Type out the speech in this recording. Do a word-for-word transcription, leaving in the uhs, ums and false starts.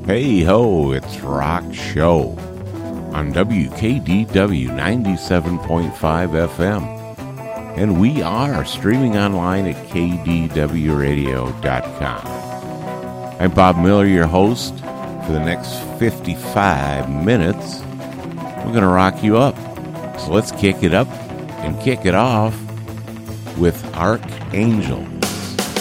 Hey ho, it's Rock Show on W K D W ninety-seven point five F M. And we are streaming online at K D W radio dot com. I'm Bob Miller, your host. For the next fifty-five minutes, we're going to rock you up. So let's kick it up and kick it off with Archangel.